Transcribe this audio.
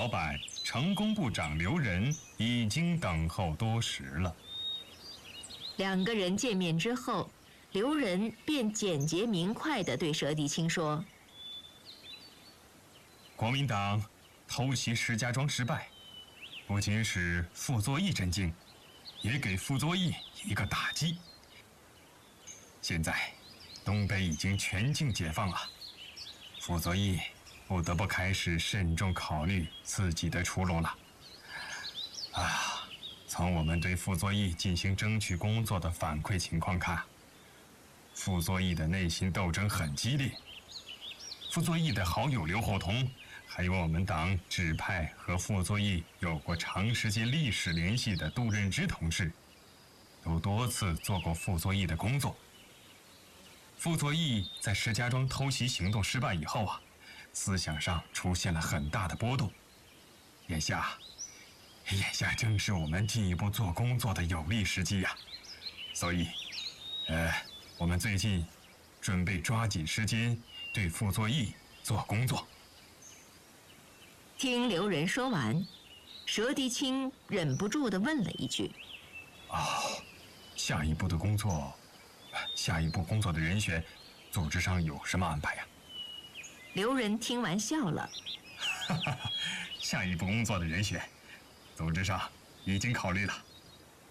老板成工部长刘仁已经等候多时了。 两个人见面之后，刘仁便简洁明快地对佘迪清说：“ 国民党偷袭石家庄失败，不仅使傅作义震惊，也给傅作义一个打击。现在东北已经全境解放了，傅作义不得不开始慎重考虑自己的出路了。从我们对傅作义进行争取工作的反馈情况看，傅作义的内心斗争很激烈。傅作义的好友刘厚同，还有我们党指派和傅作义有过长时间历史联系的杜任之同志，都多次做过傅作义的工作。傅作义在石家庄偷袭行动失败以后思想上出现了很大的波动。眼下正是我们进一步做工作的有利时机呀。所以，我们最近准备抓紧时间对傅作义做工作。” 听刘仁说完，佘迪清忍不住地问了一句：“ 下一步工作的人选，组织上有什么安排呀？” 刘仁听完笑了：“ 下一步工作的人选，组织上已经考虑了。